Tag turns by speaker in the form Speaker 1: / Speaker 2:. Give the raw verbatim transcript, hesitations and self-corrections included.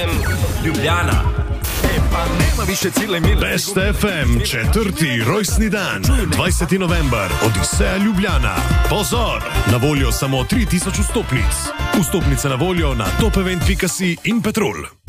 Speaker 1: Ljubljana.
Speaker 2: Best ef em, četrti rojstni dan, dvajseti november, Odiseja Ljubljana. Pozor, na voljo samo tri tisoč vstopnic. Vstopnice na voljo na topevent pika si in Petrol.